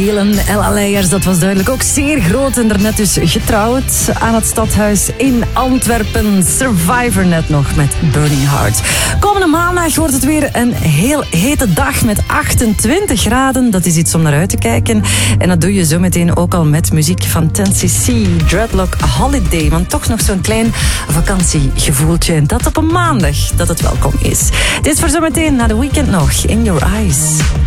delen. Ella Leijers, dat was duidelijk ook zeer groot en daarnet dus getrouwd aan het stadhuis in Antwerpen. Survivor net nog met Burning Heart. Komende maandag wordt het weer een heel hete dag met 28 graden. Dat is iets om naar uit te kijken. En dat doe je zo meteen ook al met muziek van 10cc, Dreadlock Holiday. Want toch nog zo'n klein vakantiegevoeltje. En dat op een maandag dat het welkom is. Dit is voor zometeen na de weekend nog. In Your Eyes.